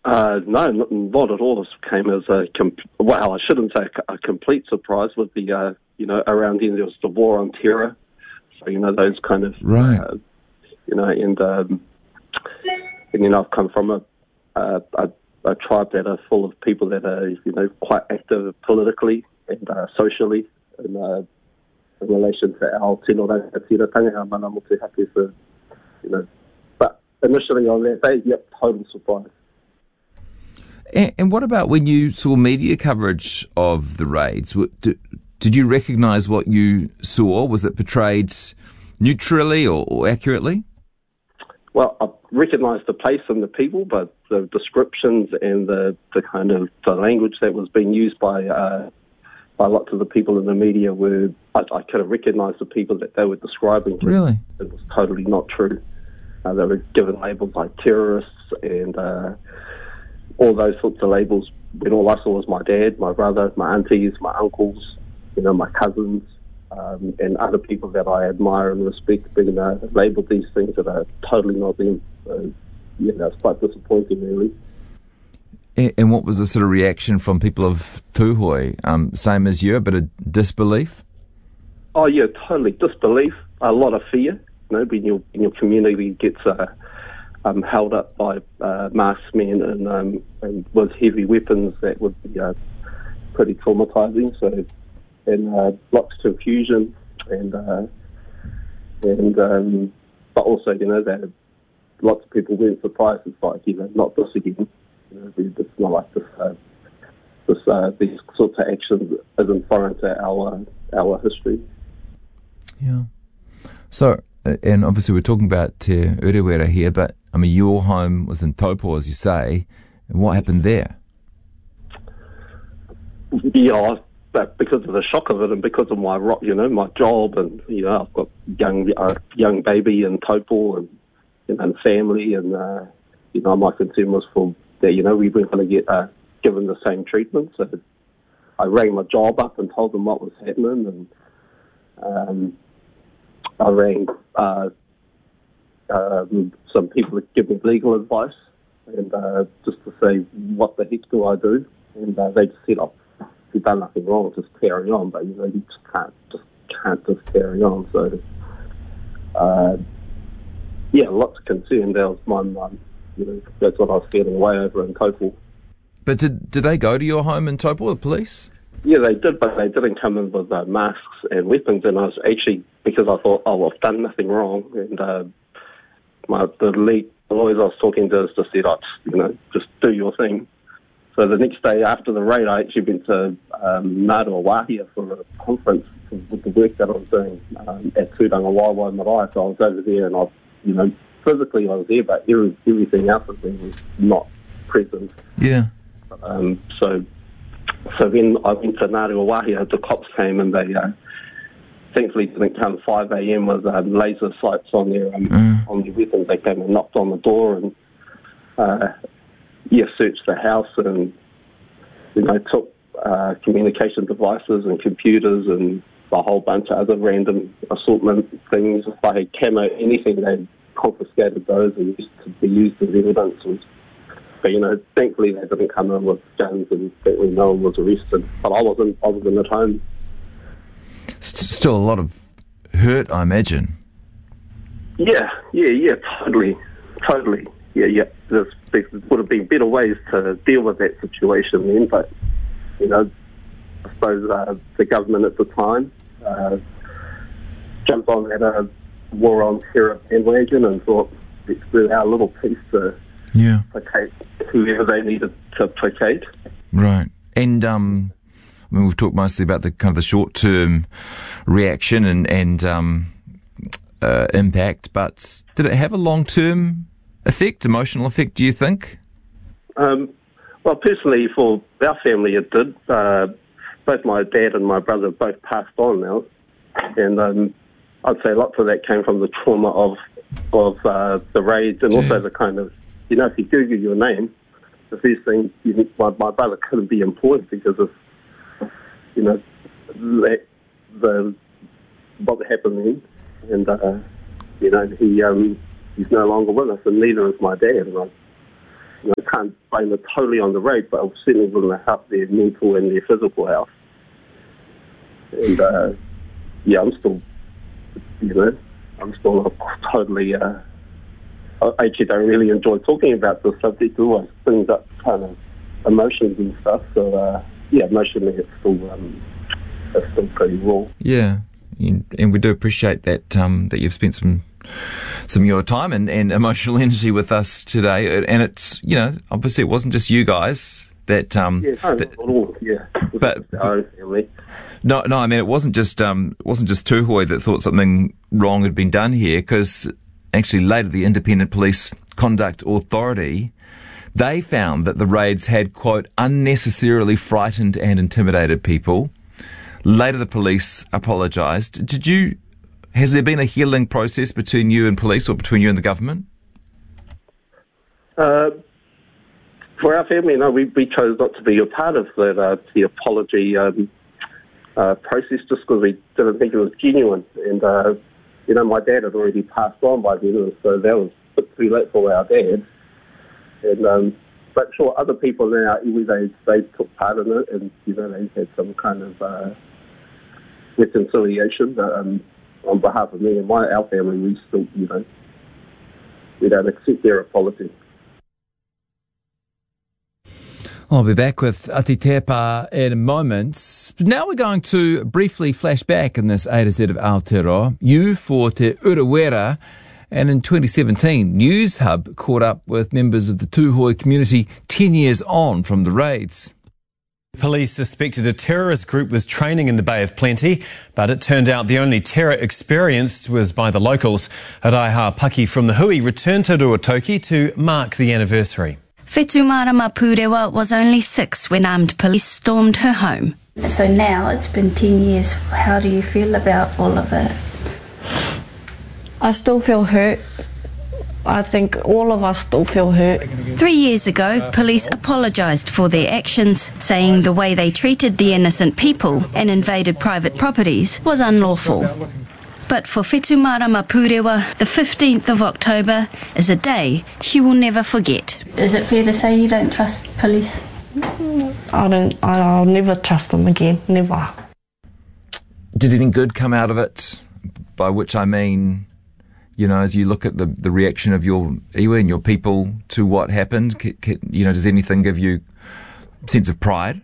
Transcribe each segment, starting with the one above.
No, not at all. This came as I shouldn't say a complete surprise with the, around then there was the War on Terror. So, those kind of, right. I've come from a tribe that are full of people that are, quite active politically and socially in relation to our tino rangatiratanga, mana mo te hake for, But initially on that day, yep, total surprise. And what about when you saw media coverage of the raids? Did you recognise what you saw? Was it portrayed neutrally or accurately? Well, I recognised the place and the people, but the descriptions and the kind of the language that was being used by lots of the people in the media I could have recognised the people that they were describing. Really? It was totally not true. They were given labels like terrorists and all those sorts of labels when all I saw was my dad, my brother, my aunties, my uncles, my cousins, and other people that I admire and respect being labelled these things that are totally not them. So, it's quite disappointing, really. And what was the sort of reaction from people of Tūhoe? Same as you, a bit of disbelief? Oh, yeah, totally. Disbelief, a lot of fear. When your community gets held up by masked men and with heavy weapons, that would be pretty traumatising. So, and lots of confusion, but also that lots of people weren't surprised. It's like not this again. It's not like these sorts of actions isn't foreign to our history. Yeah. So, and obviously we're talking about Te Urewera here, but I mean your home was in Taupo, as you say. And what happened there? Yeah, but because of the shock of it and because of my my job and I've got young baby in Taupo and family and my concern was for that we weren't going to get given the same treatment. So I rang my job up and told them what was happening, and I rang some people that give me legal advice and just to say what the heck do I do, and they just said, "Oh, you've done nothing wrong, just carry on." But you just can't carry on. So lots of concern. That was my that's what I was feeling way over in Taupo. But did they go to your home in Taupo, the police? Yeah, they did, but they didn't come in with masks and weapons. And I was actually, because I thought, I've done nothing wrong, and the lawyers I was talking to just said, just do your thing. So the next day after the raid, I actually went to Ngātua Wāhia for a conference with the work that I was doing at Tūranga Waiwai Marae. So I was over there, and physically I was there, but everything else was not present. Yeah. So then I went to Ngātua Wāhia, the cops came and they thankfully didn't come 5 a.m. with laser sights on their weapons. They came and knocked on the door and searched the house and took communication devices and computers and a whole bunch of other random assortment things. If I had camo, anything, they confiscated those and used to be used as evidence. But thankfully they didn't come in with guns, and thankfully no one was arrested. But I wasn't at home. Still a lot of hurt, I imagine. Yeah, totally. Yeah. There would have been better ways to deal with that situation then, but I suppose the government at the time jumped on that war on terror bandwagon and thought, let's do our little piece to placate whoever they needed to placate. Right. And we've talked mostly about the kind of the short-term reaction and impact, but did it have a long-term effect, emotional effect, do you think? Well, personally, for our family, it did. Both my dad and my brother both passed on now, and I'd say lots of that came from the trauma of the raids, and also the kind of, if you Google your name, the first thing, my brother couldn't be employed because of, what happened then, and he's no longer with us, and neither is my dad. And I can't blame it totally on the raid, but it certainly wouldn't help their mental and their physical health. And I'm still, I'm still not totally. I actually don't really enjoy talking about this subject. It always brings up kind of emotions and stuff. So emotionally, it's still pretty raw. Yeah, and we do appreciate that that you've spent some of your time and emotional energy with us today. And it's, obviously it wasn't just you guys that... But No, I mean, it wasn't just Tūhoe that thought something wrong had been done here, because actually later the Independent Police Conduct Authority, they found that the raids had, quote, unnecessarily frightened and intimidated people. Later the police apologised. Has there been a healing process between you and police, or between you and the government? For our family, no, we chose not to be a part of the apology process, just because we didn't think it was genuine. And, my dad had already passed on by then, so that was a bit too late for our dad. And, but sure, other people in our iwi, they took part in it, and, they had some kind of reconciliation on behalf of me and our family. We still, we don't accept their apology. I'll be back with Ati Tepa in a moment. Now we're going to briefly flash back in this A to Z of Aotearoa. You for Te Urewera, and in 2017, News Hub caught up with members of the Tūhoe community 10 years on from the raids. Police suspected a terrorist group was training in the Bay of Plenty, but it turned out the only terror experienced was by the locals. Araiha Paki from the Hui returned to Ruatoki to mark the anniversary. Whetumara Purewa was only 6 when armed police stormed her home. So now it's been 10 years. How do you feel about all of it? I still feel hurt. I think all of us still feel hurt. 3 years ago, police apologised for their actions, saying the way they treated the innocent people and invaded private properties was unlawful. But for Whetumara Purewa, the 15th of October is a day she will never forget. Is it fair to say you don't trust police? I'll never trust them again, never. Did anything good come out of it? By which I mean, as you look at the reaction of your iwi and your people to what happened, does anything give you a sense of pride?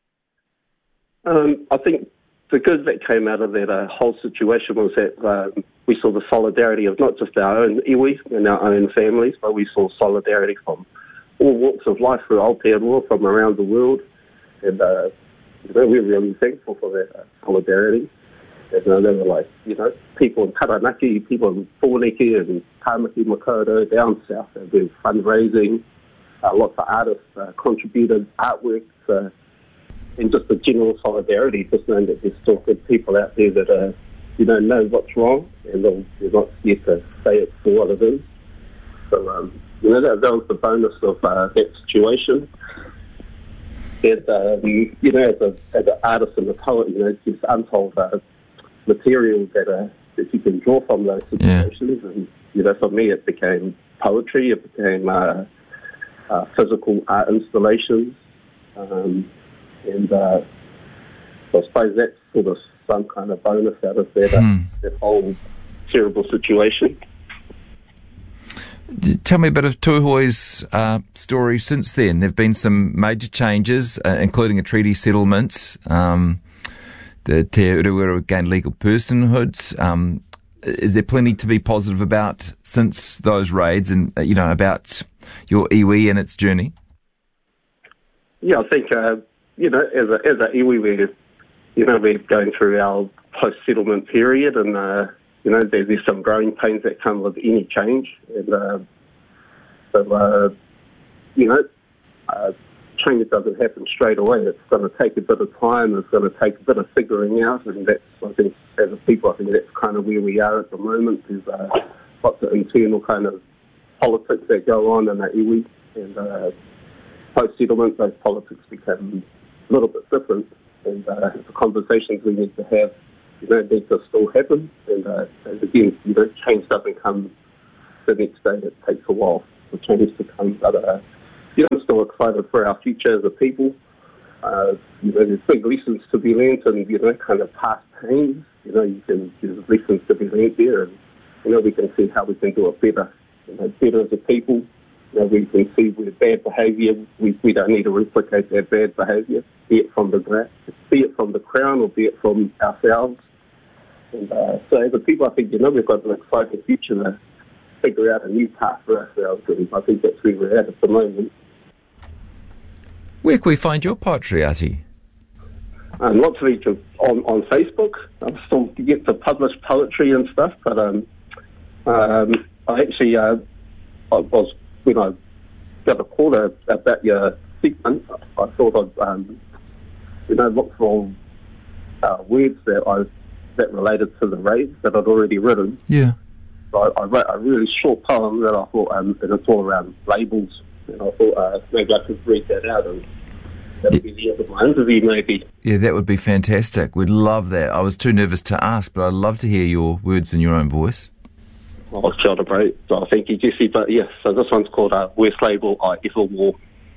I think the good that came out of that whole situation was that we saw the solidarity of not just our own iwi and our own families, but we saw solidarity from all walks of life through Aotearoa, from around the world. And we're really thankful for that solidarity. And they were like, people in Taranaki, people in Pōneke and Tāmaki Makaurau down south, they've been fundraising. Lots of artists contributed artworks, and just the general solidarity, just knowing that there's still good people out there that know what's wrong, and they're not scared to say it for what it is. So, that was the bonus of that situation. And, as an artist and a poet, there's untold material that you can draw from those situations. Yeah. And, for me, it became poetry, it became physical art installations. And I suppose that's sort of some kind of bonus out of that whole terrible situation. Tell me a bit of Tūhoe's story since then. There have been some major changes, including a treaty settlement. The Te Urewera gained legal personhood. Is there plenty to be positive about since those raids, and about your iwi and its journey? Yeah, I think as a iwi, we're going through our post-settlement period, and there's some growing pains that come with any change, and change doesn't happen straight away. It's going to take a bit of time. It's going to take a bit of figuring out, and that's, I think, as a people, I think that's kind of where we are at the moment. There's lots of internal kind of politics that go on in the iwi, and post-settlement, those politics become a little bit different, and the conversations we need to have, need to still happen, and again, change doesn't come the next day. It takes a while for change to come, but I'm still excited for our future as a people. There's big lessons to be learned and, kind of past pains. There's lessons to be learned there and, we can see how we can do it better, better as a people. We can see with bad behaviour, we don't need to replicate that bad behaviour, be it from the Crown or be it from ourselves. And so as a people, I think, we've got an exciting future to figure out a new path for ourselves, and I think that's where we're at the moment. Where can we find your poetry, Ati? Lots of it on Facebook. I'm still yet to publish poetry and stuff, but I actually, when I got a call about your segment, I thought I'd, look for words that related to the raids that I'd already written. Yeah. So I wrote a really short poem that I thought, and it's all around labels, and I thought maybe I could read that out, and that would be the end of my interview, maybe. Yeah, that would be fantastic. We'd love that. I was too nervous to ask, but I'd love to hear your words in your own voice. Oh, kia ora, bro. So thank you, Jesse. But yes, so this one's called Worst Label I Ever Wore.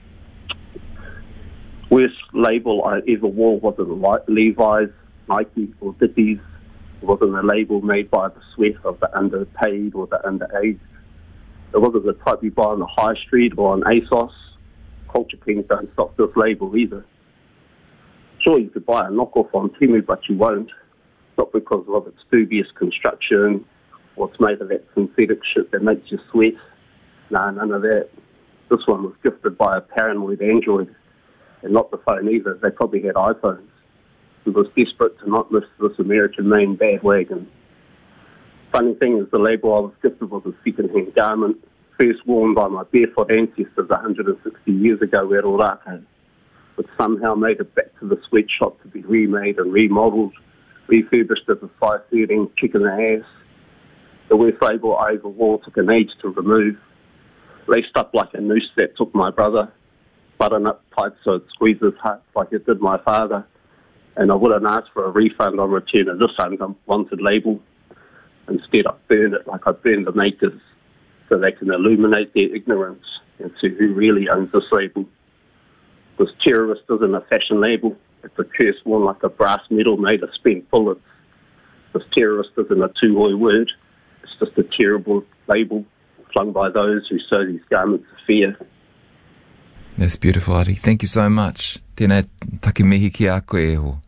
Worst label I ever wore wasn't Levi's, Nike or Dickies. It wasn't a label made by the sweat of the underpaid or the underaged. It wasn't the type you buy on the high street or on ASOS. Culture Kings don't stock this label either. Sure, you could buy a knockoff on Temu, but you won't. Not because of its dubious construction or it's made of that synthetic shit that makes you sweat. No, none of that. This one was gifted by a paranoid Android, and not the phone either. They probably had iPhones. It was desperate to not miss this American-made bandwagon. Funny thing is, the label I was gifted was a second-hand garment, first worn by my barefoot ancestors 160 years ago at Orake, but somehow made it back to the sweatshop to be remade and remodelled, refurbished as a size 13 kick in the ass. The worst label I ever wore took an age to remove. Laced up like a noose that took my brother, button up tight so it squeezes heart like it did my father. And I wouldn't ask for a refund on return of this unwanted label. Instead, I burned it like I burned the makers so they can illuminate their ignorance and see who really owns this label. This terrorist isn't a fashion label. It's a curse worn like a brass medal made of spent bullets. This terrorist isn't a two-oi word. It's just a terrible label flung by those who sew these garments of fear. That's beautiful, Ati. Thank you so much. Tēnā take mihi ki a koe e ho.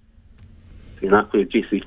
Tēnā koe, Jesse.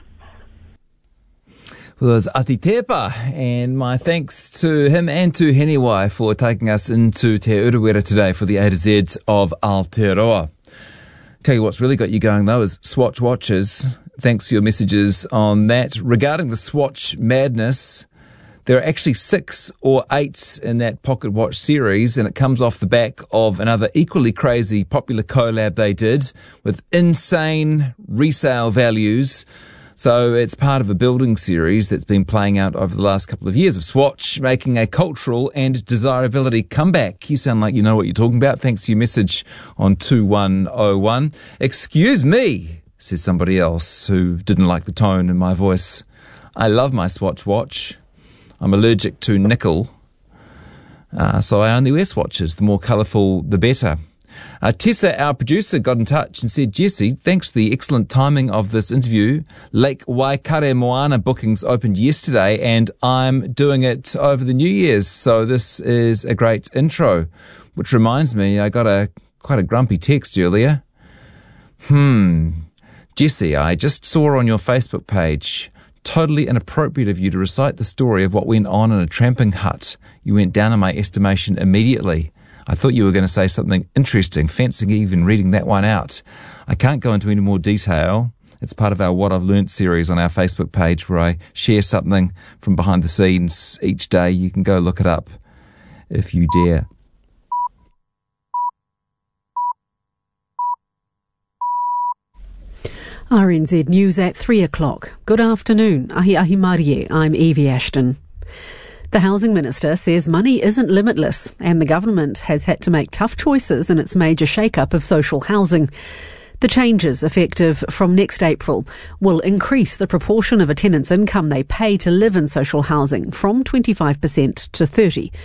Well, it was Ati Tepa, and my thanks to him and to Heniwai for taking us into Te Urewera today for the A to Z of Aotearoa. Tell you what's really got you going, though, is Swatch Watches. Thanks for your messages on that. Regarding the Swatch madness, there are actually 6 or 8 in that pocket watch series, and it comes off the back of another equally crazy popular collab they did with insane resale values. So it's part of a building series that's been playing out over the last couple of years of Swatch making a cultural and desirability comeback. You sound like you know what you're talking about. Thanks to your message on 2101. Excuse me, says somebody else who didn't like the tone in my voice. I love my Swatch watch. I'm allergic to nickel, so I only wear Swatches. The more colourful, the better. Tessa, our producer, got in touch and said, Jesse, thanks for the excellent timing of this interview. Lake Waikare Moana bookings opened yesterday, and I'm doing it over the New Year's, so this is a great intro. Which reminds me, I got quite a grumpy text earlier. Jesse, I just saw on your Facebook page, totally inappropriate of you to recite the story of what went on in a tramping hut. You went down in my estimation immediately. I thought you were going to say something interesting, fancying even reading that one out. I can't go into any more detail. It's part of our What I've Learnt series on our Facebook page where I share something from behind the scenes each day. You can go look it up if you dare. RNZ News at 3 o'clock. Good afternoon. Ahi ahi Marie. I'm Evie Ashton. The Housing Minister says money isn't limitless and the government has had to make tough choices in its major shake-up of social housing. The changes, effective from next April, will increase the proportion of a tenant's income they pay to live in social housing from 25% to 30%.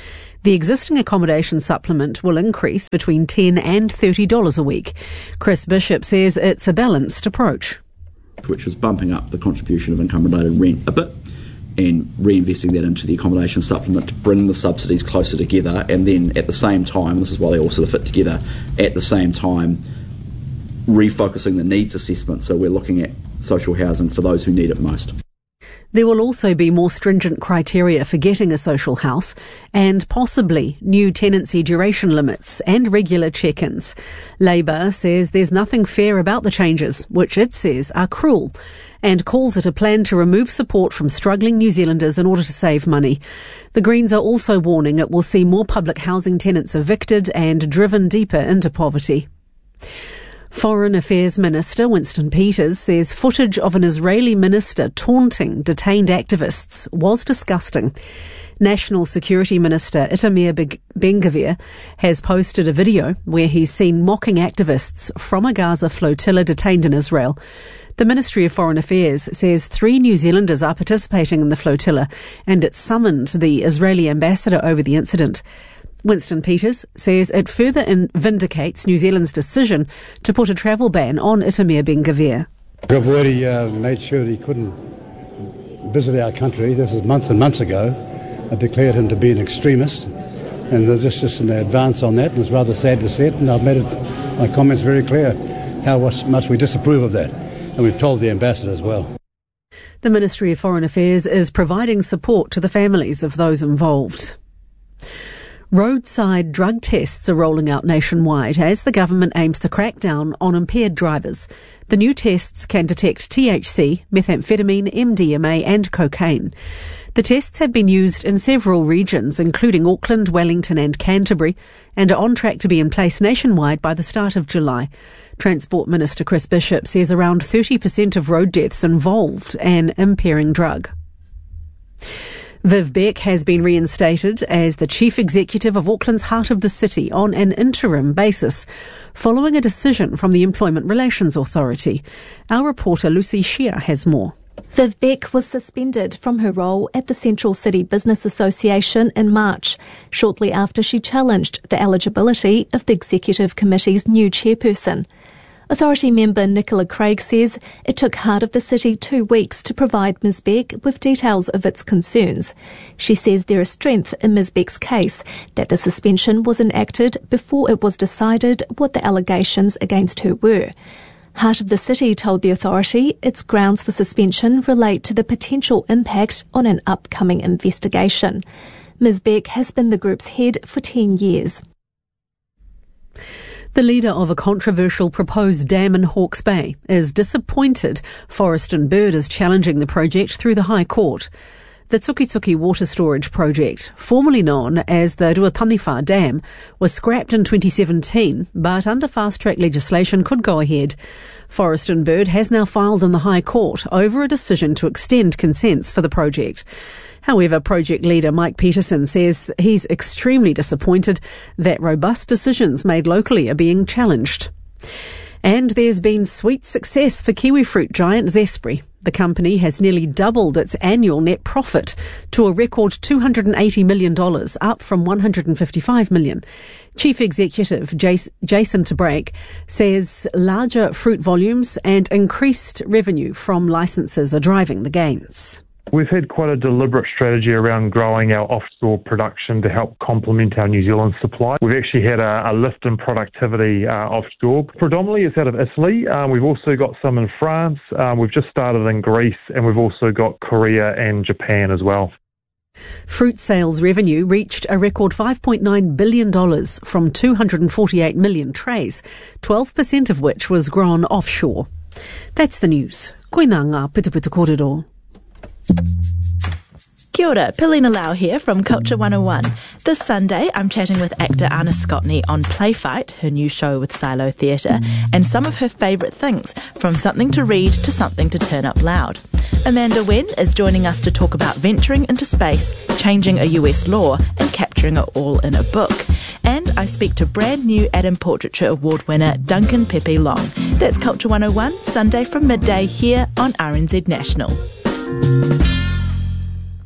The existing accommodation supplement will increase between $10 and $30 a week. Chris Bishop says it's a balanced approach. Which was bumping up the contribution of income-related rent a bit and reinvesting that into the accommodation supplement to bring the subsidies closer together, and then at the same time, this is why they all sort of fit together, at the same time refocusing the needs assessment, so we're looking at social housing for those who need it most. There will also be more stringent criteria for getting a social house and possibly new tenancy duration limits and regular check-ins. Labour says there's nothing fair about the changes, which it says are cruel, and calls it a plan to remove support from struggling New Zealanders in order to save money. The Greens are also warning it will see more public housing tenants evicted and driven deeper into poverty. Foreign Affairs Minister Winston Peters says footage of an Israeli minister taunting detained activists was disgusting. National Security Minister Itamar Ben-Gvir has posted a video where he's seen mocking activists from a Gaza flotilla detained in Israel. The Ministry of Foreign Affairs says 3 New Zealanders are participating in the flotilla, and it summoned the Israeli ambassador over the incident. Winston Peters says it further vindicates New Zealand's decision to put a travel ban on Itamar Ben-Gvir. We've already made sure that he couldn't visit our country. This was months and months ago. I declared him to be an extremist, and there's just an advance on that, and it's rather sad to see it, and I've made my comments very clear how much we disapprove of that, and we've told the ambassador as well. The Ministry of Foreign Affairs is providing support to the families of those involved. Roadside drug tests are rolling out nationwide as the government aims to crack down on impaired drivers. The new tests can detect THC, methamphetamine, MDMA and cocaine. The tests have been used in several regions, including Auckland, Wellington and Canterbury, and are on track to be in place nationwide by the start of July. Transport Minister Chris Bishop says around 30% of road deaths involved an impairing drug. Viv Beck has been reinstated as the Chief Executive of Auckland's Heart of the City on an interim basis, following a decision from the Employment Relations Authority. Our reporter Lucy Shear has more. Viv Beck was suspended from her role at the Central City Business Association in March, shortly after she challenged the eligibility of the Executive Committee's new chairperson. Authority member Nicola Craig says it took Heart of the City 2 weeks to provide Ms Beck with details of its concerns. She says there is strength in Ms Beck's case that the suspension was enacted before it was decided what the allegations against her were. Heart of the City told the authority its grounds for suspension relate to the potential impact on an upcoming investigation. Ms Beck has been the group's head for 10 years. The leader of a controversial proposed dam in Hawke's Bay is disappointed Forest and Bird is challenging the project through the High Court. The Tukituki Water Storage Project, formerly known as the Ruataniwha Dam, was scrapped in 2017, but under fast-track legislation could go ahead. Forest and Bird has now filed in the High Court over a decision to extend consents for the project. However, project leader Mike Peterson says he's extremely disappointed that robust decisions made locally are being challenged. And there's been sweet success for kiwi fruit giant Zespri. The company has nearly doubled its annual net profit to a record $280 million, up from $155 million. Chief Executive Jason Tabrake says larger fruit volumes and increased revenue from licenses are driving the gains. We've had quite a deliberate strategy around growing our offshore production to help complement our New Zealand supply. We've actually had a lift in productivity offshore. Predominantly it's out of Italy. We've also got some in France. We've just started in Greece, and we've also got Korea and Japan as well. Fruit sales revenue reached a record $5.9 billion from 248 million trays, 12% of which was grown offshore. That's the news. Koina ngā Putuputu Kōrero. Kia ora, Pilina Lau here from Culture 101. This Sunday, I'm chatting with actor Anna Scotney on Playfight, her new show with Silo Theatre, and some of her favourite things, from something to read to something to turn up loud. Amanda Wen is joining us to talk about venturing into space, changing a US law, and capturing it all in a book. And I speak to brand new Adam Portraiture Award winner Duncan Pepe Long. That's Culture 101, Sunday from midday here on RNZ National.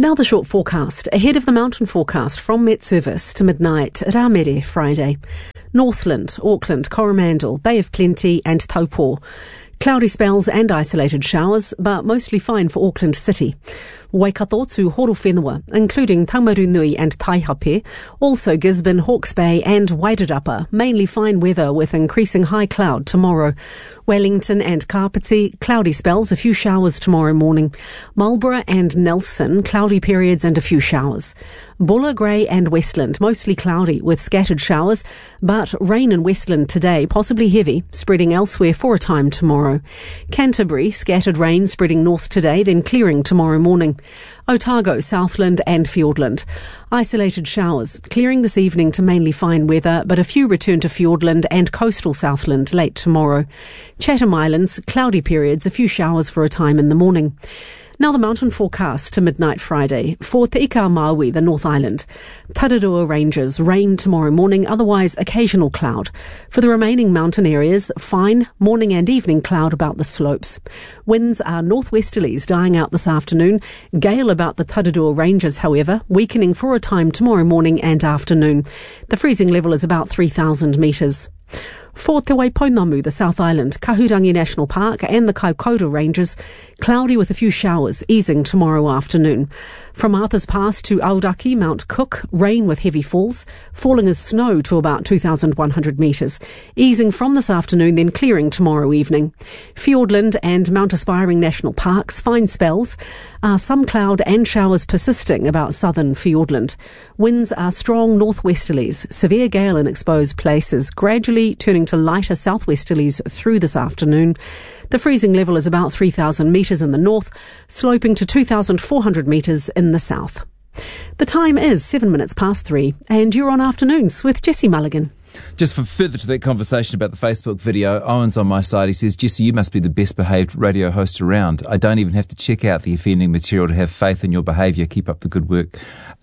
Now the short forecast, ahead of the mountain forecast from Met Service to midnight at Armere Friday. Northland, Auckland, Coromandel, Bay of Plenty and Taupo. Cloudy spells and isolated showers, but mostly fine for Auckland City. Waikato to Horowhenua, including Taumarunui and Taihape, also Gisborne, Hawke's Bay and Wairarapa, mainly fine weather with increasing high cloud tomorrow. Wellington and Kapiti, cloudy spells, a few showers tomorrow morning. Marlborough and Nelson, cloudy periods and a few showers. Buller, Grey and Westland, mostly cloudy with scattered showers, but rain in Westland today, possibly heavy, spreading elsewhere for a time tomorrow. Canterbury, scattered rain spreading north today, then clearing tomorrow morning. Otago, Southland and Fiordland. Isolated showers, clearing this evening to mainly fine weather, but a few return to Fiordland and coastal Southland late tomorrow. Chatham Islands, cloudy periods, a few showers for a time in the morning. Now the mountain forecast to midnight Friday. For Te Ika Maui, the North Island. Tararua Ranges, rain tomorrow morning, otherwise occasional cloud. For the remaining mountain areas, fine morning and evening cloud about the slopes. Winds are northwesterlies dying out this afternoon. Gale about the Tararua Ranges, however, weakening for a time tomorrow morning and afternoon. The freezing level is about 3,000 metres. For Te Waipounamu, the South Island, Kahurangi National Park and the Kaikoura Ranges, cloudy with a few showers, easing tomorrow afternoon. From Arthur's Pass to Aoraki, Mount Cook, rain with heavy falls, falling as snow to about 2,100 metres, easing from this afternoon, then clearing tomorrow evening. Fiordland and Mount Aspiring National Parks, fine spells, some cloud and showers persisting about southern Fiordland. Winds are strong northwesterlies, severe gale in exposed places, gradually turning to lighter southwesterlies through this afternoon. The freezing level is about 3,000 metres in the north, sloping to 2,400 metres in the south. The time is 7 minutes past 3, and you're on Afternoons with Jesse Mulligan. Just for further to that conversation about the Facebook video, Owen's on my side. He says, Jesse, you must be the best behaved radio host around. I don't even have to check out the offending material to have faith in your behaviour. Keep up the good work.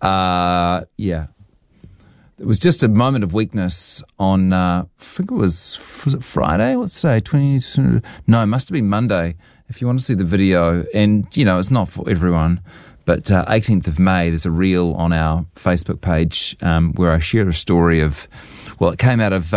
Yeah. It was just a moment of weakness on, I think it was it Friday? What's today? No, it must have been Monday. If you want to see the video, and, you know, it's not for everyone, but 18th of May, there's a reel on our Facebook page where I share a story of, well, it came out of,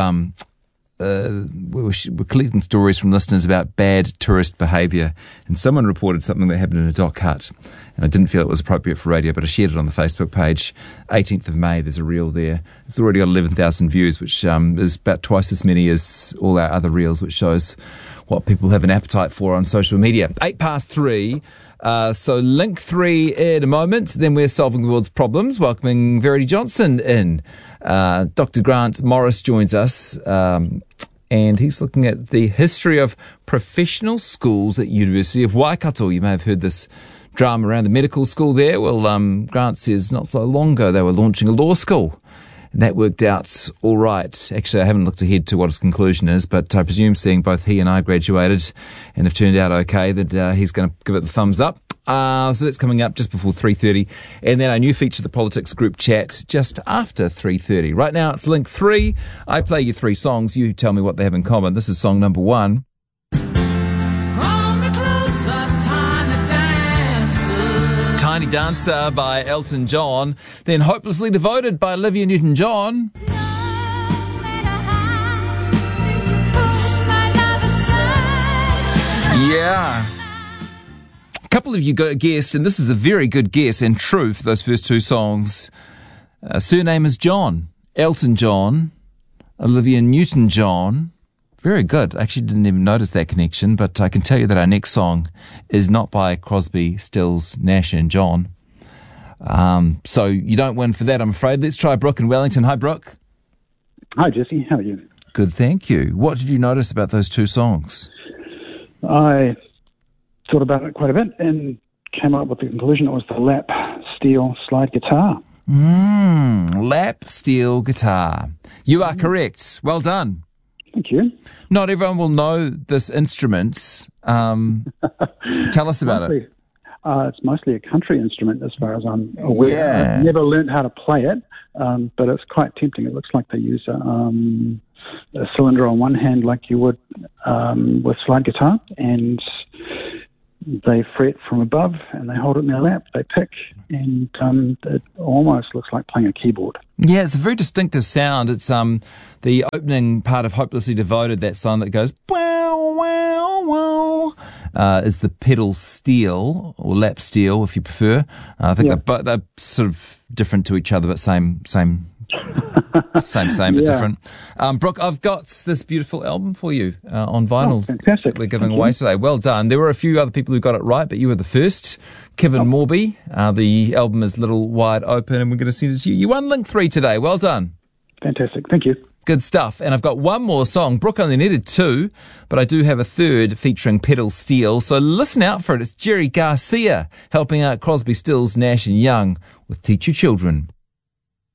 we're collecting stories from listeners about bad tourist behaviour, and someone reported something that happened in a dock hut, and I didn't feel it was appropriate for radio, but I shared it on the Facebook page. 18th of May, there's a reel there. It's already got 11,000 views, which is about twice as many as all our other reels, which shows what people have an appetite for on social media. 8 past 3. So link 3 in a moment. Then we're solving the world's problems. Welcoming Verity Johnson in. Dr. Grant Morris joins us, and he's looking at the history of professional schools at University of Waikato. You may have heard this drama around the medical school there. Well, Grant says not so long ago they were launching a law school. And that worked out all right. Actually, I haven't looked ahead to what his conclusion is, but I presume seeing both he and I graduated and have turned out okay, that he's going to give it the thumbs up. So that's coming up just before 3:30. And then our new feature, the Politics Group Chat, just after 3:30. Right now, it's Link 3. I play you 3 songs. You tell me what they have in common. This is song number 1. Tiny Dancer by Elton John, then Hopelessly Devoted by Olivia Newton-John. Yeah. A couple of you guessed, and this is a very good guess and true for those first 2 songs. Surname is John. Elton John, Olivia Newton-John. Very good. I actually didn't even notice that connection, but I can tell you that our next song is not by Crosby, Stills, Nash and John. So you don't win for that, I'm afraid. Let's try Brooke in Wellington. Hi, Brooke. Hi, Jesse. How are you? Good, thank you. What did you notice about those 2 songs? I thought about it quite a bit and came up with the conclusion it was the lap steel slide guitar. Lap steel guitar. You are correct. Well done. Thank you. Not everyone will know this instrument. Tell us about it. It's mostly a country instrument as far as I'm aware. Yeah. I've never learned how to play it, but it's quite tempting. It looks like they use a cylinder on one hand like you would with slide guitar, and they fret from above and they hold it in their lap, they pick, and it almost looks like playing a keyboard. Yeah, it's a very distinctive sound. It's the opening part of Hopelessly Devoted, that song that goes wow, wow, wow, is the pedal steel, or lap steel if you prefer. I think they're sort of different to each other, but same, but different. Brooke, I've got this beautiful album for you on vinyl. Fantastic. We're giving away today. Well done. There were a few other people who got it right, but you were the first. Kevin Morby. The album is Little Wide Open, and we're going to send it to you. You won Link 3 today. Well done. Fantastic. Thank you. Good stuff. And I've got one more song. Brooke only needed 2, but I do have a third featuring pedal steel. So listen out for it. It's Jerry Garcia helping out Crosby, Stills, Nash and Young with Teach Your Children.